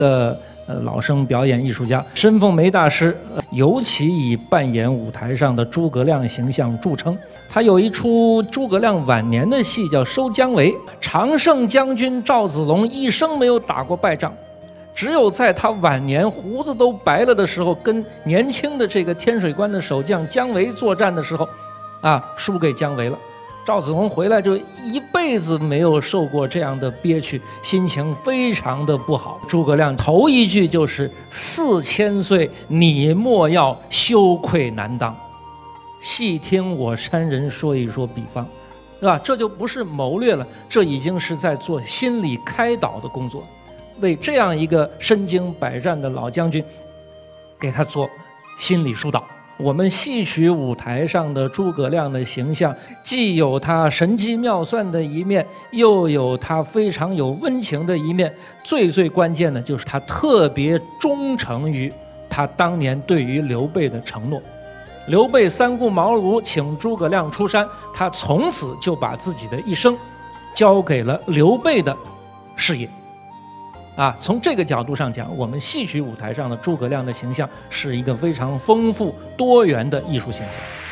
的老生表演艺术家申凤梅大师，尤其以扮演舞台上的诸葛亮形象著称。他有一出诸葛亮晚年的戏叫《收姜维》，常胜将军赵子龙一生没有打过败仗，只有在他晚年胡子都白了的时候，跟年轻的这个天水关的守将姜维作战的时候，输给姜维了。赵子龙回来就一辈子没有受过这样的憋屈，心情非常的不好。诸葛亮头一句就是4000岁，你莫要羞愧难当。细听我山人说一说比方，对吧？这就不是谋略了，这已经是在做心理开导的工作，为这样一个身经百战的老将军，给他做心理疏导。我们戏曲舞台上的诸葛亮的形象，既有他神机妙算的一面，又有他非常有温情的一面。最关键的就是他特别忠诚于他当年对于刘备的承诺。刘备三顾茅庐请诸葛亮出山，他从此就把自己的一生交给了刘备的事业。从这个角度上讲，我们戏曲舞台上的诸葛亮的形象是一个非常丰富多元的艺术形象。